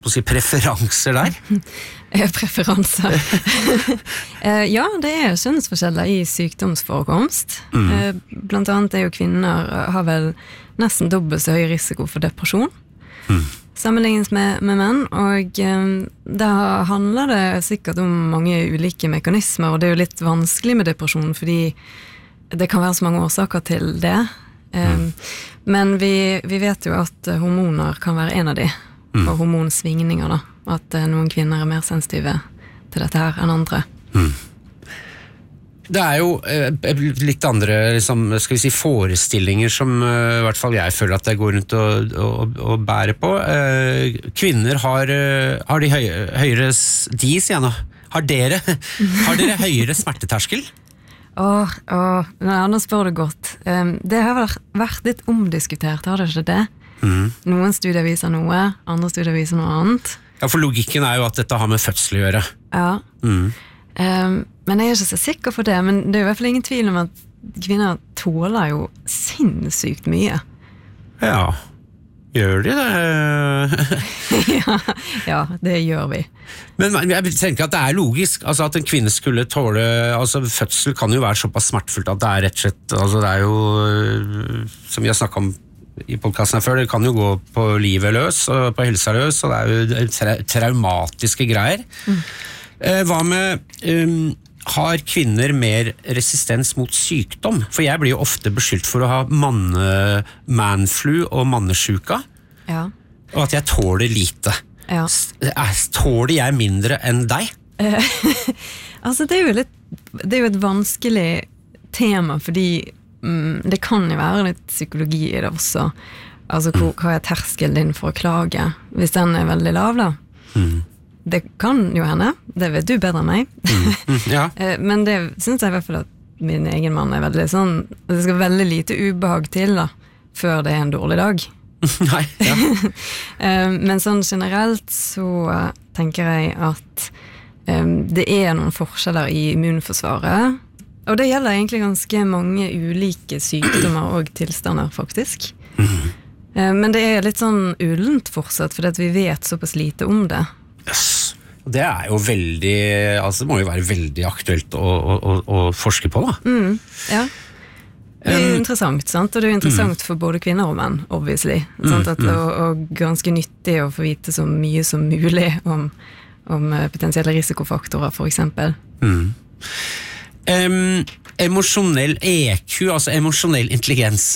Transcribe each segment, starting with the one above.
preferanser der? Preferanser. Ja, det kjønnsforskjeller i sykdomsforekomst. Blant annet jo kvinner har vel nesten dobbelt så høy risiko for depresjon. Sammenlignet med menn, og da handler det sikkert om mange ulike mekanismer, og det jo litt vanskelig med depresjon, fordi det kan være så mange årsaker til det. Men vi vet jo at hormoner kan være en av de, og hormonsvingninger da, at noen kvinner mer sensitive til dette her enn andre. Det jo litt andre liksom, skal vi si, forestillinger som i hvert fall jeg føler at jeg går rundt og bærer på. Kvinner har de høyere, de sier jeg nå, har dere høyere smerteterskel? Nå spør du godt. Det har vært litt omdiskutert, har det ikke det? Noen studier viser noe, andre studier viser noe annet. Ja, for logikken jo at dette har med fødsel å gjøre. Ja. Men jeg ikke så sikker for det, men det i hvert fall ingen tvil om at kvinner tåler jo sinnssykt mye. Ja, gjør de det? ja, det gjør vi. Men jeg tenker at det logisk, altså at en kvinne skulle tåle, altså fødsel kan jo være såpass smertefullt at det rett og slett, altså det jo, som vi har snakket om i podcasten her før, det kan jo gå på livet løs og på helsa løs, og det jo traumatiske greier. Hva med, har kvinner mer resistens mot sykdom? For jeg blir jo ofte beskyldt for å ha manflu og mannesjuka, og at jeg tåler lite. Ja. Tåler jeg mindre enn deg? Altså det jo et vanskelig tema, fordi det kan jo være litt psykologi i det også. Altså hva terskelen din for å klage? Hvis den veldig lav da? Det kan jo hende, det vet du bedre enn meg. Ja. Men det synes jeg i hvert fall at min egen mann veldig sånn, det skal veldig lite ubehag til da, før det en dårlig dag. Nei, ja. Men sånn generelt så tenker jeg at det noen forskjeller i immunforsvaret, og det gjelder egentlig ganske mange ulike sykdommer og tilstander faktisk. Men det litt sånn ullent fortsatt, fordi at vi vet såpass lite om det. Yes. Det jo veldig, altså det må jo være veldig aktuelt å forske på da. Ja. Det jo interessant, sant? Og det jo interessant for både kvinner og menn, obviously. Sant? Og ganske nyttig å få vite så mye som mulig om potensielle risikofaktorer, for eksempel. Emosjonell EQ, altså emosjonell intelligens,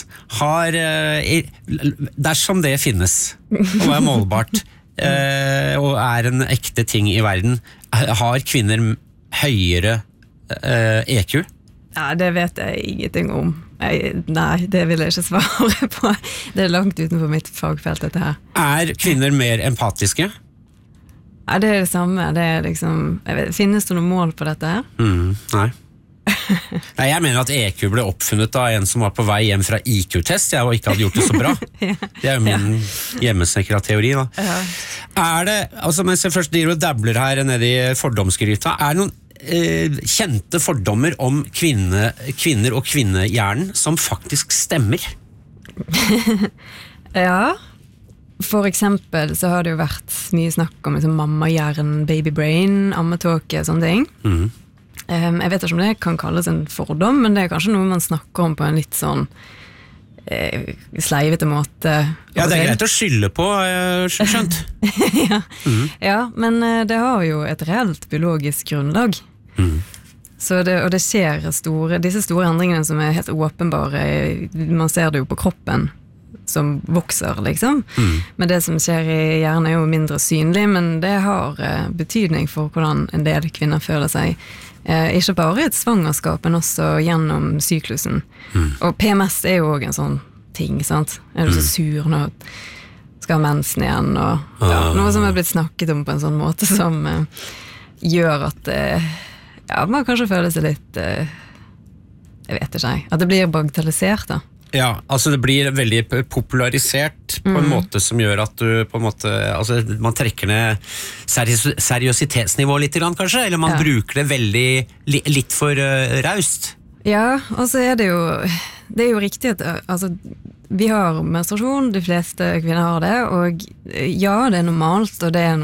dersom det finnes, og målbart, og en ekte ting i verden, har kvinner høyere EQ? Ja, det vet jeg ingenting om. Nei, det vil jeg ikke svare på. Det langt utenfor mitt fagfelt, dette her. Kvinner mer empatiske? Ja, det det samme. Det liksom, finnes det noen mål på dette her? Nei. Nei, jeg mener at EQ ble oppfunnet av en som var på vei hjem fra IQ-test og ikke hadde gjort det så bra. Det jo min hjemmesnekra teori da. Det, altså mens jeg først driver og dabler her nede i fordomsgryta, det noen kjente fordommer om kvinner og kvinnehjernen som faktisk stemmer? Ja, for eksempel så har det jo vært mye snakk om liksom, mammahjernen, babybrain, ammetåke, sånne ting. Jeg vet ikke om det kan kalles en fordom, men det kanskje noe man snakker om på en litt sånn sleivete måte. Ja, det greit å skylde på, skjønt. Ja, men det har jo et reelt biologisk grunnlag. Så og det skjer disse store endringene som helt åpenbare, man ser det jo på kroppen som vokser, liksom. Men det som skjer i hjernen jo mindre synlig, men det har betydning for hvordan en del kvinner føler seg. Ikke bare i et svangerskap, men også gjennom syklusen. Og PMS jo også en sånn ting, sant? Du så sur nå? Skal ha mensen igjen? Og, noe som blitt snakket om på en sånn måte som gjør at man kanskje føler seg litt jeg vet ikke, at det blir bagatellisert da. Ja, altså det blir veldig popularisert på en måte som gjør at du på en måte, altså man trekker ned seriøsitetsnivå litt grann kanskje, eller man bruker det veldig litt for raust. Ja, og så det jo det jo riktig at altså, vi har menstruasjon, de fleste kvinner har det, og ja, det normalt, og det